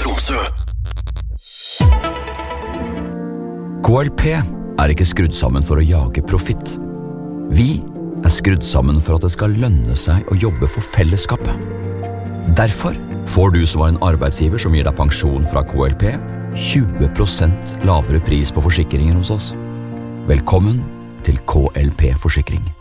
Tromsø. KLP ikke skrudd sammen for å jage profitt. Vi skrudd sammen for at det skal lønne seg å jobbe for fellesskapet. Derfor får du som var en arbeidsgiver som gir deg pensjon fra KLP 20% lavere pris på forsikringer hos oss. Velkommen til KLP Forsikring.